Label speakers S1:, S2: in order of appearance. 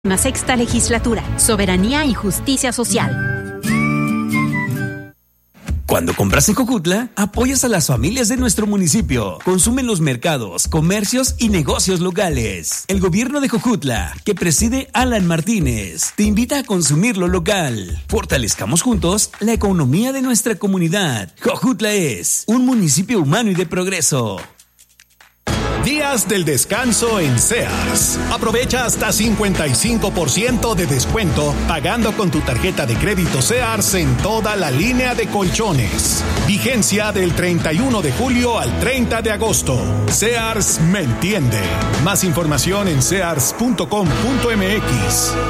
S1: La sexta legislatura, soberanía y justicia social.
S2: Cuando compras en Jojutla, apoyas a las familias de nuestro municipio. Consumen los mercados, comercios y negocios locales. El gobierno de Jojutla, que preside Alan Martínez, te invita a consumir lo local. Fortalezcamos juntos la economía de nuestra comunidad. Jojutla es un municipio humano y de progreso.
S3: Días del descanso en Sears. Aprovecha hasta 55% de descuento pagando con tu tarjeta de crédito Sears en toda la línea de colchones. Vigencia del 31 de julio al 30 de agosto. Sears me entiende. Más información en sears.com.mx.